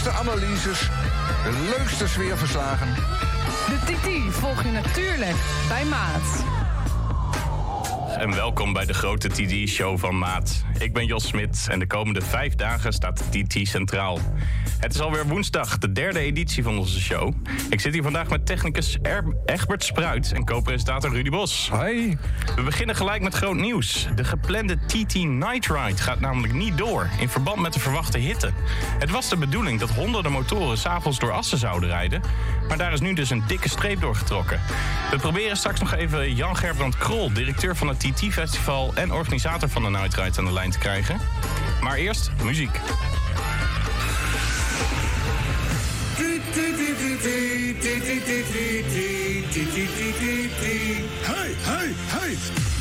leukste analyses, de leukste sfeerverslagen. De TT volg je natuurlijk bij Maat. En welkom bij de grote TT-show van Maat. Ik ben Jos Smit en de komende 5 dagen staat de TT centraal. Het is alweer woensdag, de 3e editie van onze show. Ik zit hier vandaag met technicus Egbert Spruit en co-presentator Rudy Bos. Hoi. We beginnen gelijk met groot nieuws. De geplande TT Night Ride gaat namelijk niet door in verband met de verwachte hitte. Het was de bedoeling dat honderden motoren 's avonds door Assen zouden rijden, maar daar is nu dus een dikke streep doorgetrokken. We proberen straks nog even Jan Gerbrand Krol, directeur van het TT-festival en organisator van de Night Ride, aan de lijn te krijgen. Maar eerst muziek. Hey, hey, hey!